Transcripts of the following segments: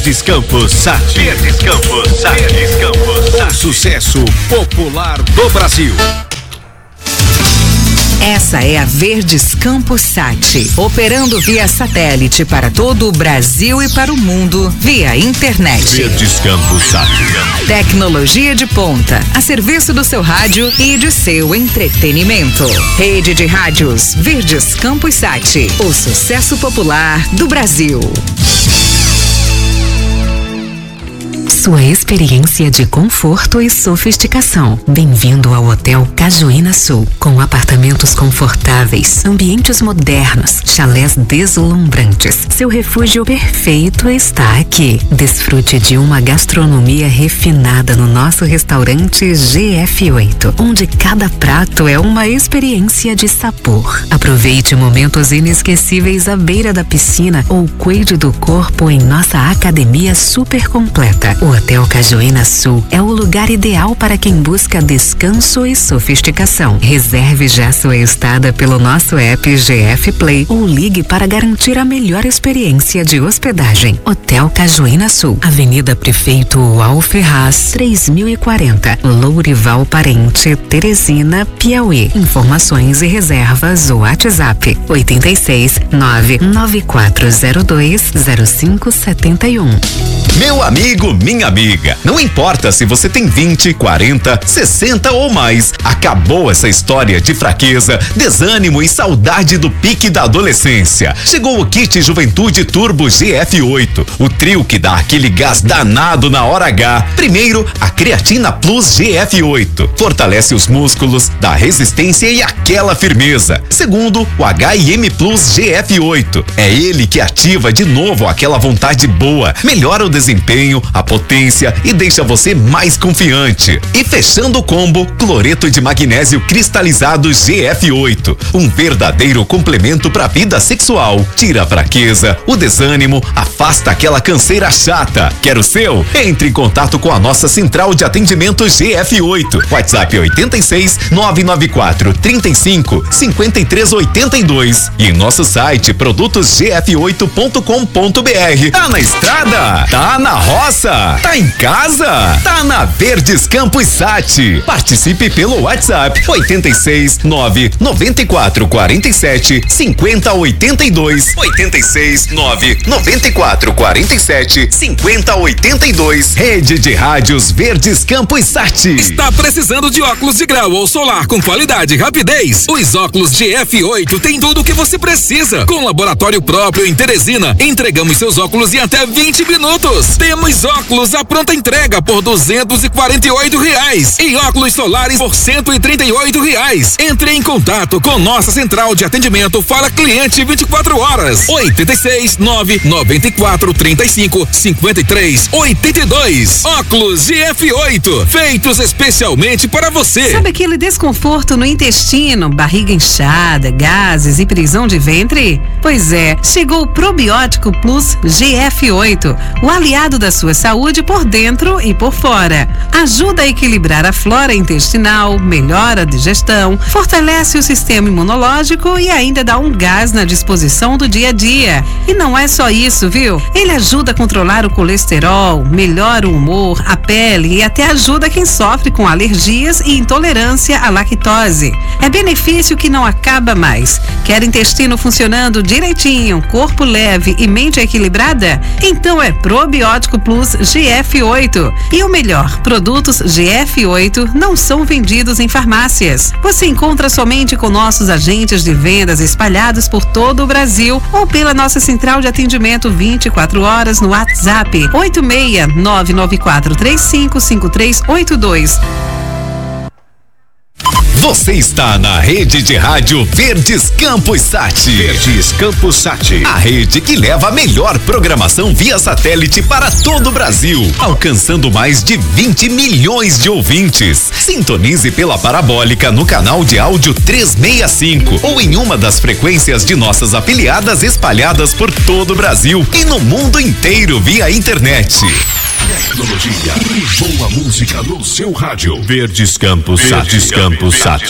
Verdes Campos Sat. Verdes Campos Sat. Verdes Campos Sat. Sucesso popular do Brasil. Essa é a Verdes Campos Sat, operando via satélite para todo o Brasil e para o mundo via internet. Verdes Campos Sat. Tecnologia de ponta, a serviço do seu rádio e de seu entretenimento. Rede de rádios Verdes Campos Sat, o sucesso popular do Brasil. Sua experiência de conforto e sofisticação. Bem-vindo ao Hotel Cajuína Sul, com apartamentos confortáveis, ambientes modernos, chalés deslumbrantes. Seu refúgio perfeito está aqui. Desfrute de uma gastronomia refinada no nosso restaurante GF8, onde cada prato é uma experiência de sabor. Aproveite momentos inesquecíveis à beira da piscina ou cuide do corpo em nossa academia super completa. O Hotel Cajuína Sul é o lugar ideal para quem busca descanso e sofisticação. Reserve já sua estada pelo nosso app GF Play ou ligue para garantir a melhor experiência de hospedagem. Hotel Cajuína Sul, Avenida Prefeito Uau Ferraz, 3040, Lourival Parente, Teresina, Piauí. Informações e reservas o WhatsApp 86 99402 0571. Meu amigo, minha amiga, não importa se você tem 20, 40, 60 ou mais, acabou essa história de fraqueza, desânimo e saudade do pique da adolescência. Chegou o kit Juventude Turbo GF8, o trio que dá aquele gás danado na hora H. Primeiro, a Creatina Plus GF8, fortalece os músculos, dá resistência e aquela firmeza. Segundo, o H&M Plus GF8, é ele que ativa de novo aquela vontade boa, melhora o desempenho, a potência e deixa você mais confiante. E fechando o combo, cloreto de magnésio cristalizado GF8, um verdadeiro complemento para a vida sexual. Tira a fraqueza, o desânimo, afasta aquela canseira chata. Quer o seu? Entre em contato com a nossa central de atendimento GF8. WhatsApp 86 994 35 53 82 e nosso site produtosgf8.com.br. Tá na estrada? Tá na roça? Tá em casa? Tá na Verdes Campos Sat. Participe pelo WhatsApp 86 9 94 47 50 82. 86 9 94 47 50 82. Rede de Rádios Verdes Campos Sat. Está precisando de óculos de grau ou solar com qualidade e rapidez? Os óculos GF8 tem tudo o que você precisa. Com laboratório próprio em Teresina, entregamos seus óculos em até 20 minutos. Temos óculos à pronta entrega por R$248 e óculos solares por R$138. Entre em contato com nossa central de atendimento Fala Cliente 24 horas. 86 9 94 35 53 82. Óculos GF8, feitos especialmente para você. Sabe aquele desconforto no intestino, barriga inchada, gases e prisão de ventre? Pois é, chegou o Probiótico Plus GF8, o aliado da sua saúde por dentro e por fora. Ajuda a equilibrar a flora intestinal, melhora a digestão, fortalece o sistema imunológico e ainda dá um gás na disposição do dia a dia. E não é só isso, viu? Ele ajuda a controlar o colesterol, melhora o humor, a pele e até ajuda quem sofre com alergias e intolerância à lactose. É benefício que não acaba mais. Quer intestino funcionando direitinho, corpo leve e mente equilibrada? Então é Probiótico Plus GF8. E o melhor, produtos GF8 não são vendidos em farmácias. Você encontra somente com nossos agentes de vendas espalhados por todo o Brasil ou pela nossa central de atendimento 24 horas no WhatsApp 86 994 35 5382. Você está na rede de rádio Verdes Campos Sat. Verdes Campos Sat. A rede que leva a melhor programação via satélite para todo o Brasil, alcançando mais de 20 milhões de ouvintes. Sintonize pela parabólica no canal de áudio 365 ou em uma das frequências de nossas afiliadas espalhadas por todo o Brasil e no mundo inteiro via internet. Tecnologia e boa música no seu rádio. Verdes Campos Sat. Verdes Campos Sat.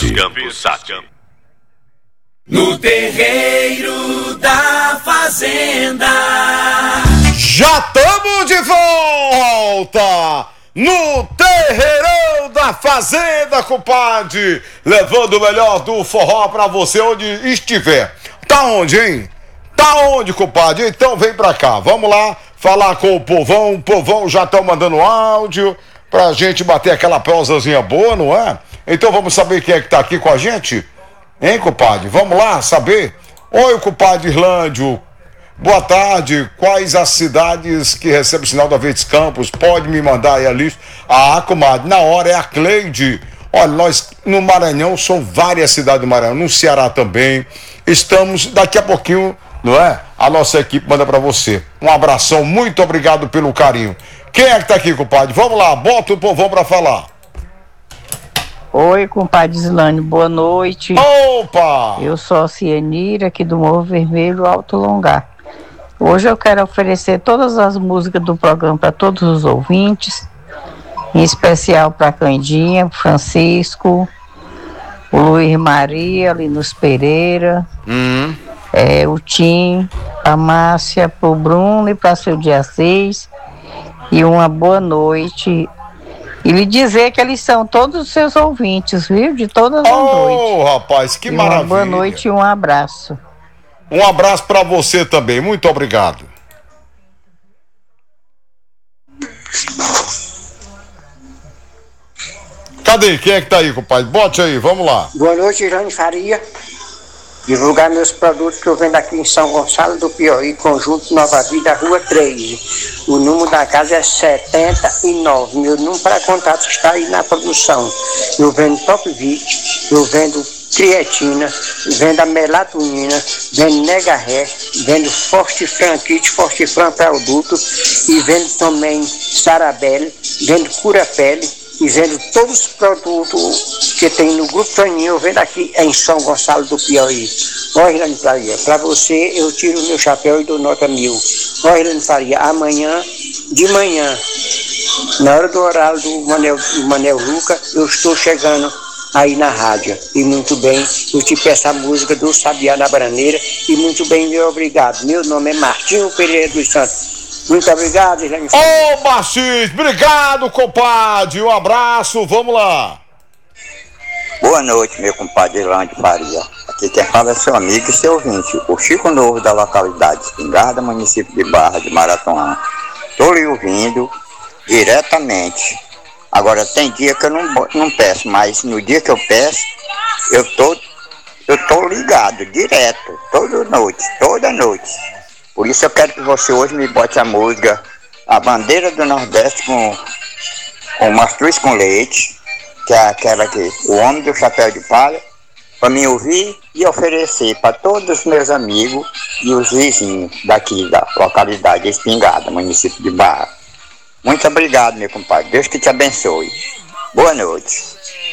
No terreiro da fazenda. Já estamos Estamos de volta no Terreirão da Fazenda, compadre, levando o melhor do forró pra você onde estiver. Tá onde, hein? Tá onde, compadre? Então vem pra cá, vamos lá falar com o povão já estão mandando áudio pra gente bater aquela prosazinha boa, não é? Então vamos saber quem é que tá aqui com a gente? Hein, compadre? Vamos lá saber? Oi, compadre Irlândio. Boa tarde, quais as cidades que recebem sinal da Verdes Campos? Pode me mandar aí a lista? Ah, comadre, na hora é a Cleide. Olha, nós no Maranhão, são várias cidades do Maranhão, no Ceará também. Estamos, daqui a pouquinho, não é? A nossa equipe manda pra você. Um abração, muito obrigado pelo carinho. Quem é que tá aqui, compadre? Vamos lá, bota o povão pra falar. Oi, compadre Islânio, boa noite. Opa! Eu sou a Cienira, aqui do Morro Vermelho, Alto Longar. Hoje eu quero oferecer todas as músicas do programa para todos os ouvintes, em especial para a Candinha, Francisco, o Luiz Maria, Linus Pereira, o Tim, a Márcia, para o Bruno e para seu dia 6, e uma boa noite. E lhe dizer que eles são todos os seus ouvintes, viu? De todas as noites. Oh, rapaz, que maravilha. Uma boa noite e um abraço. Um abraço pra você também, muito obrigado. Cadê? Quem é que tá aí, compadre? Bote aí, vamos lá. Boa noite, Irane Faria. Divulgar meus produtos que eu vendo aqui em São Gonçalo do Piauí, Conjunto Nova Vida, Rua 3. O número da casa é 79. Meu número para contato está aí na produção. Eu vendo Top Vit, eu vendo creatina, vendo a melatonina, vendo Negarré, vendo Forte Franquite, Forte Fran produto, e vendo também Sarabelle, vendo Cura Pele, e vendo todos os produtos que tem no Grupo Toninho, eu vendo aqui em São Gonçalo do Piauí. Ó, Irane Faria, para você eu tiro o meu chapéu e dou nota 1000. Ó, Irane Faria, amanhã, de manhã, na hora do horário do Manel Luca, eu estou chegando aí na rádio. E muito bem, eu te peço a música do Sabiá na Braneira, e muito bem, meu obrigado. Meu nome é Martinho Pereira dos Santos. Muito obrigado, Irane Faria. Ô, Martins, obrigado, compadre. Um abraço, vamos lá. Boa noite, meu compadre Irlande Faria. Aqui quem fala é seu amigo e seu ouvinte, o Chico Novo da localidade Espingarda, município de Barra de Maratonã. Estou lhe ouvindo diretamente. Agora tem dia que eu não peço, mas no dia que eu peço, eu tô ligado direto, toda noite. Por isso eu quero que você hoje me bote a música A Bandeira do Nordeste com Mastruz com Leite, que é aquela que o Homem do Chapéu de Palha, para me ouvir e oferecer para todos os meus amigos e os vizinhos daqui da localidade Espingarda, município de Barra. Muito obrigado, meu compadre. Deus que te abençoe. Boa noite.